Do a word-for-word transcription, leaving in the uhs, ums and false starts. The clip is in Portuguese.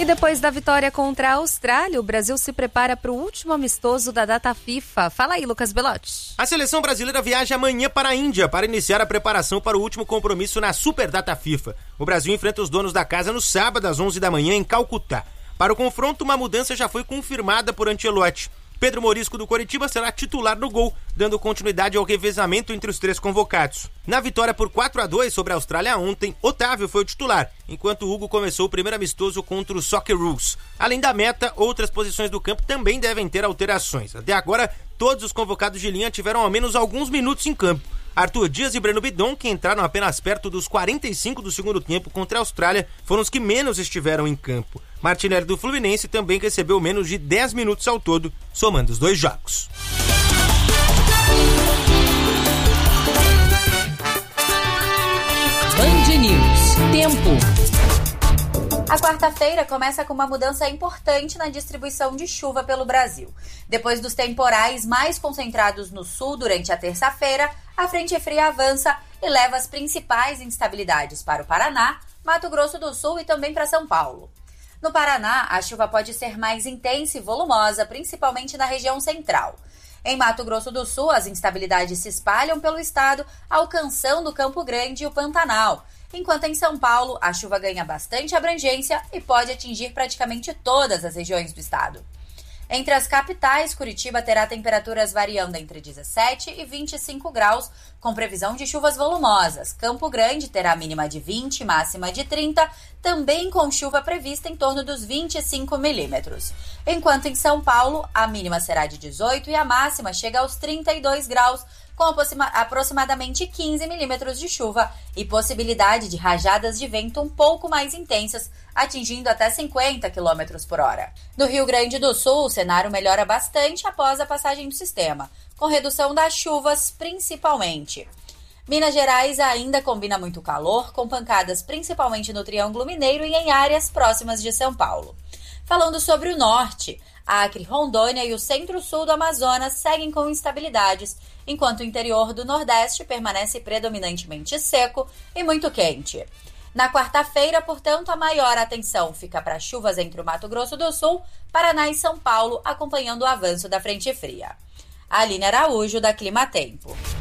depois da vitória contra a Austrália, o Brasil se prepara para o último amistoso da data FIFA. Fala aí, Lucas Belotti. A seleção brasileira viaja amanhã para a Índia para iniciar a preparação para o último compromisso na Super Data FIFA. O Brasil enfrenta os donos da casa no sábado às onze da manhã em Calcutá. Para o confronto, uma mudança já foi confirmada por Ancelotti. Pedro Morisco do Coritiba será titular no gol, dando continuidade ao revezamento entre os três convocados. Na vitória por quatro a dois sobre a Austrália ontem, Otávio foi o titular, enquanto Hugo começou o primeiro amistoso contra o Socceroos. Além da meta, outras posições do campo também devem ter alterações. Até agora, todos os convocados de linha tiveram ao menos alguns minutos em campo. Arthur Dias e Breno Bidon, que entraram apenas perto dos quarenta e cinco do segundo tempo contra a Austrália, foram os que menos estiveram em campo. Martinelli do Fluminense também recebeu menos de dez minutos ao todo, somando os dois jogos. Band News. Tempo. A quarta-feira começa com uma mudança importante na distribuição de chuva pelo Brasil. Depois dos temporais mais concentrados no sul durante a terça-feira, a frente fria avança e leva as principais instabilidades para o Paraná, Mato Grosso do Sul e também para São Paulo. No Paraná, a chuva pode ser mais intensa e volumosa, principalmente na região central. Em Mato Grosso do Sul, as instabilidades se espalham pelo estado, alcançando Campo Grande e o Pantanal, enquanto em São Paulo a chuva ganha bastante abrangência e pode atingir praticamente todas as regiões do estado. Entre as capitais, Curitiba terá temperaturas variando entre dezessete e vinte e cinco graus, com previsão de chuvas volumosas. Campo Grande terá mínima de vinte, máxima de trinta, também com chuva prevista em torno dos vinte e cinco milímetros. Enquanto em São Paulo, a mínima será de dezoito e a máxima chega aos trinta e dois graus, com aproximadamente quinze milímetros de chuva e possibilidade de rajadas de vento um pouco mais intensas, atingindo até cinquenta quilômetros por hora. No Rio Grande do Sul, o cenário melhora bastante após a passagem do sistema, com redução das chuvas principalmente. Minas Gerais ainda combina muito calor, com pancadas principalmente no Triângulo Mineiro e em áreas próximas de São Paulo. Falando sobre o norte, Acre, Rondônia e o centro-sul do Amazonas seguem com instabilidades, enquanto o interior do Nordeste permanece predominantemente seco e muito quente. Na quarta-feira, portanto, a maior atenção fica para chuvas entre o Mato Grosso do Sul, Paraná e São Paulo, acompanhando o avanço da frente fria. Aline Araújo, da Clima Tempo.